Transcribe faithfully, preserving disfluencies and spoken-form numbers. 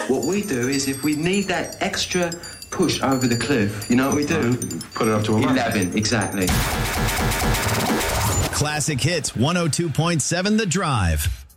What we do is if we need that extra push over the cliff, you know what we do? Put it up to a eleven, exactly. Classic Hits one oh two point seven The Drive.